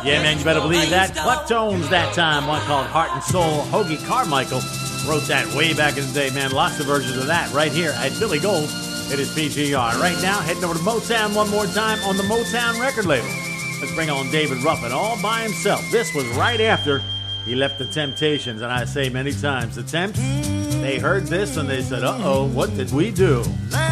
Yeah, man, you better believe that. Kleptones that time, one called Heart and Soul. Hoagie Carmichael wrote that way back in the day, man. Lots of versions of that right here at Billy Gold. It is PGR. Right now, heading over to Motown one more time on the Motown record label. Let's bring on David Ruffin all by himself. This was right after he left the Temptations, and I say many times, the Temps, they heard this and they said, uh-oh, what did we do?